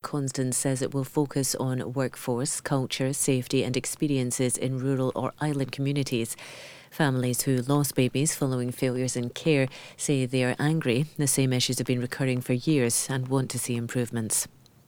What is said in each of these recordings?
Constant says it will focus on workforce, culture, safety and experiences in rural or island communities. Families who lost babies following failures in care say they are angry. The same issues have been recurring for years and want to see improvements.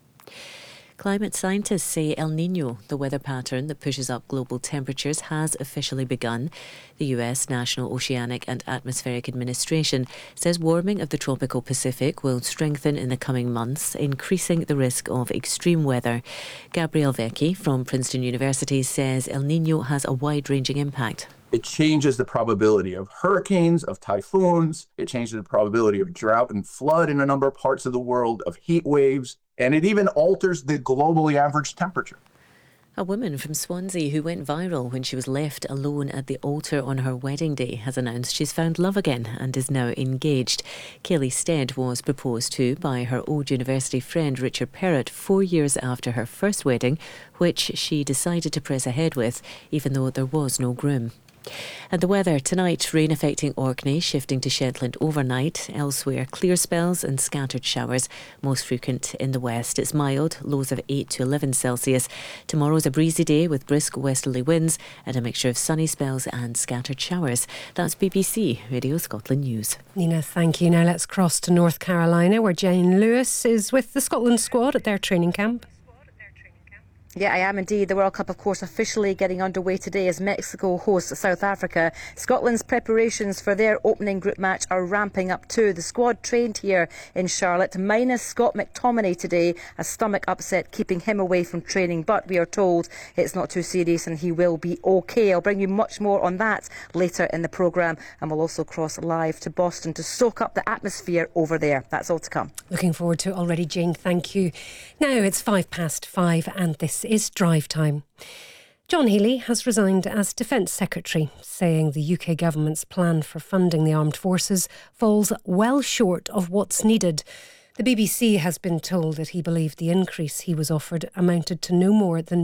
Climate scientists say El Niño, the weather pattern that pushes up global temperatures, has officially begun. The US National Oceanic and Atmospheric Administration says warming of the tropical Pacific will strengthen in the coming months, increasing the risk of extreme weather. Gabrielle Vecchi from Princeton University says El Niño has a wide-ranging impact. It changes the probability of hurricanes, of typhoons. It changes the probability of drought and flood in a number of parts of the world, of heat waves, and it even alters the globally average temperature. A woman from Swansea who went viral when she was left alone at the altar on her wedding day has announced she's found love again and is now engaged. Kaylee Stead was proposed to by her old university friend Richard Perrott 4 years after her first wedding, which she decided to press ahead with, even though there was no groom. And the weather tonight, rain affecting Orkney, shifting to Shetland overnight. Elsewhere, clear spells and scattered showers, most frequent in the west. It's mild, lows of 8 to 11 Celsius. Tomorrow's a breezy day with brisk westerly winds and a mixture of sunny spells and scattered showers. That's BBC Radio Scotland News. Nina, thank you. Now let's cross to North Carolina, where Jane Lewis is with the Scotland squad at their training camp. Yeah, I am indeed. The World Cup, of course, officially getting underway today as Mexico hosts South Africa. Scotland's preparations for their opening group match are ramping up too. The squad trained here in Charlotte, minus Scott McTominay today, a stomach upset keeping him away from training. But we are told it's not too serious and he will be okay. I'll bring you much more on that later in the programme, and we'll also cross live to Boston to soak up the atmosphere over there. That's all to come. Looking forward to it already, Jane. Thank you. Now it's 5:05 and this is Drive Time. John Healey has resigned as Defence Secretary, saying the UK government's plan for funding the armed forces falls well short of what's needed. The BBC has been told that he believed the increase he was offered amounted to no more than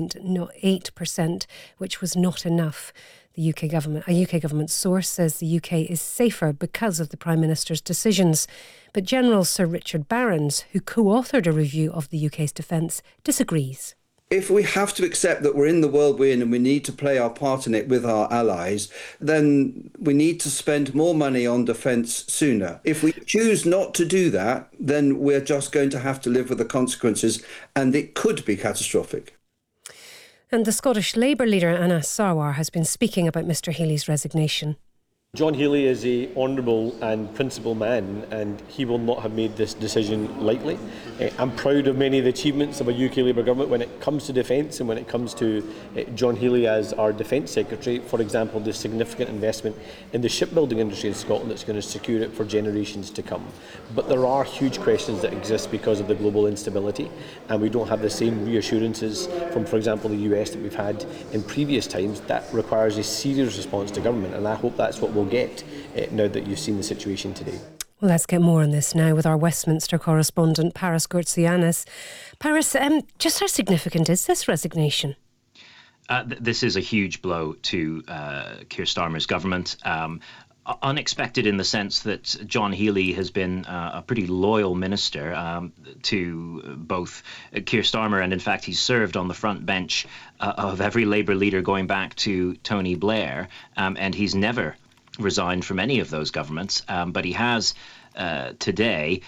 0.08%, which was not enough. A UK government source says the UK is safer because of the Prime Minister's decisions. But General Sir Richard Barrons, who co-authored a review of the UK's defence, disagrees. If we have to accept that we're in the world we're in and we need to play our part in it with our allies, then we need to spend more money on defence sooner. If we choose not to do that, then we're just going to have to live with the consequences, and it could be catastrophic. And the Scottish Labour leader Anna Sarwar has been speaking about Mr Healey's resignation. John Healey is an honourable and principled man, and he will not have made this decision lightly. I'm proud of many of the achievements of a UK Labour government when it comes to defence and when it comes to John Healey as our Defence Secretary. For example, the significant investment in the shipbuilding industry in Scotland that's going to secure it for generations to come. But there are huge questions that exist because of the global instability, and we don't have the same reassurances from, for example, the US that we've had in previous times. That requires a serious response to government, and I hope that's what we'll get now that you've seen the situation today. Well, let's get more on this now with our Westminster correspondent, Paris Gourtsianis. Paris, just how significant is this resignation? This is a huge blow to Keir Starmer's government. Unexpected in the sense that John Healey has been a pretty loyal minister to both Keir Starmer, and in fact he's served on the front bench of every Labour leader going back to Tony Blair, and he's never resigned from any of those governments, but he has today.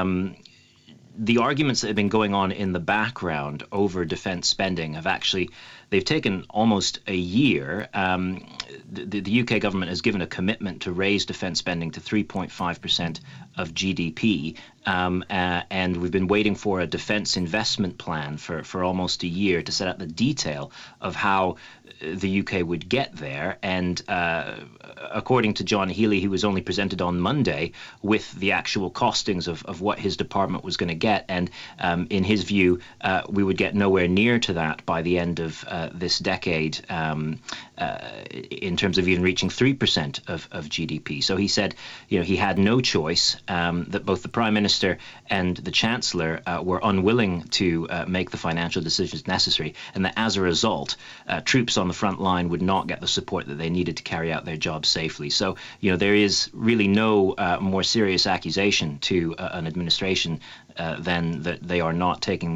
The arguments that have been going on in the background over defence spending they've taken almost a year. The UK government has given a commitment to raise defence spending to 3.5% of GDP, and we've been waiting for a defence investment plan for almost a year to set out the detail of how the UK would get there. And according to John Healey, he was only presented on Monday with the actual costings of what his department was going to get, and in his view, we would get nowhere near to that by the end of this decade, in terms of even reaching 3% of GDP. So he said, he had no choice, that both the Prime Minister and the Chancellor were unwilling to make the financial decisions necessary, and that as a result, troops on the front line would not get the support that they needed to carry out their jobs safely. So, there is really no more serious accusation to an administration than that they are not taking